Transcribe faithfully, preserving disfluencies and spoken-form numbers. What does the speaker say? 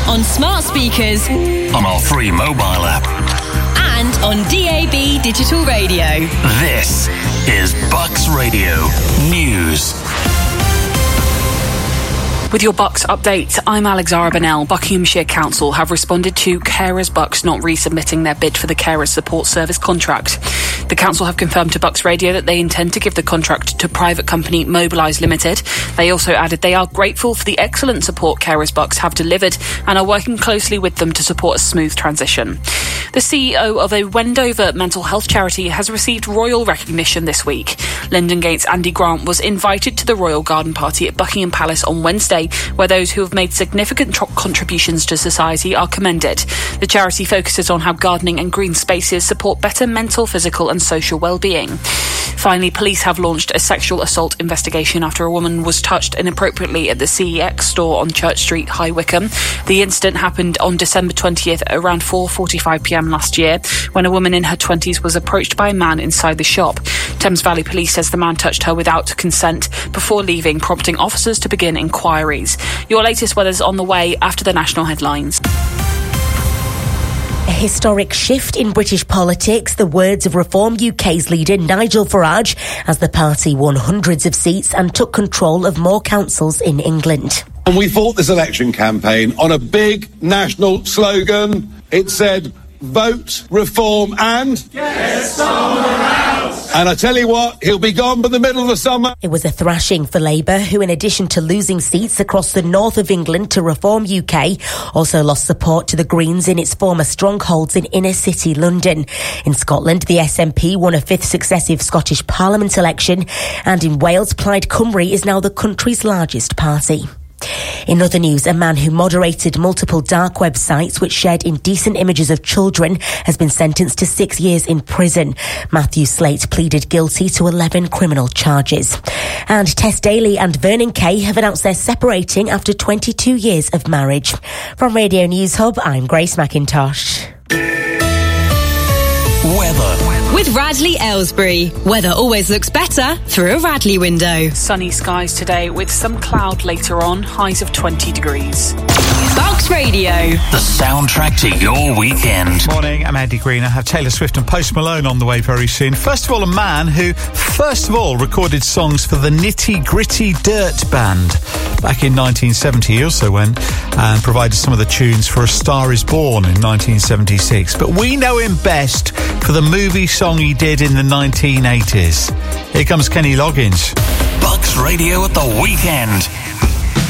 on smart speakers, on our free mobile app, and on D A B digital radio. This is Bucks Radio News. With your Bucks update, I'm Alexara Bennell. Buckinghamshire Council have responded to Carers Bucks not resubmitting their bid for the Carers Support Service contract. The council have confirmed to Bucks Radio that they intend to give the contract to private company Mobilise Limited. They also added they are grateful for the excellent support Carers Bucks have delivered and are working closely with them to support a smooth transition. The C E O of a Wendover mental health charity has received royal recognition this week. Lyndon Gates' Andy Grant was invited to the Royal Garden Party at Buckingham Palace on Wednesday, where those who have made significant tro- contributions to society are commended. The charity focuses on how gardening and green spaces support better mental, physical and social well-being. Finally, police have launched a sexual assault investigation after a woman was touched inappropriately at the C E X store on Church Street, High Wycombe. The incident happened on December twentieth at around four forty-five p m last year, when a woman in her twenties was approached by a man inside the shop. Thames Valley Police says the man touched her without consent before leaving, prompting officers to begin inquiries. Your latest weather's on the way after the national headlines. A historic shift in British politics, the words of Reform U K's leader Nigel Farage, as the party won hundreds of seats and took control of more councils in England. And we fought this election campaign on a big national slogan. It said, vote, reform and... get someone out! And I tell you what, he'll be gone by the middle of the summer. It was a thrashing for Labour, who in addition to losing seats across the north of England to Reform U K, also lost support to the Greens in its former strongholds in inner city London. In Scotland, the S N P won a fifth successive Scottish Parliament election, and in Wales, Plaid Cymru is now the country's largest party. In other news, a man who moderated multiple dark websites which shared indecent images of children has been sentenced to six years in prison. Matthew Slate pleaded guilty to eleven criminal charges. And Tess Daly and Vernon Kay have announced they're separating after twenty-two years of marriage. From Radio News Hub, I'm Grace McIntosh. Weather. With Radley Aylesbury. Weather always looks better through a Radley window. Sunny skies today with some cloud later on, highs of twenty degrees. Bucks Radio. The soundtrack to your weekend. Morning, I'm Andy Green. I have Taylor Swift and Post Malone on the way very soon. First of all, a man who, first of all, recorded songs for the Nitty Gritty Dirt Band. Back in nineteen seventy, he also went and provided some of the tunes for A Star Is Born in nineteen seventy-six. But we know him best for the movie song he did in the nineteen eighties. Here comes Kenny Loggins. Bucks Radio at the weekend.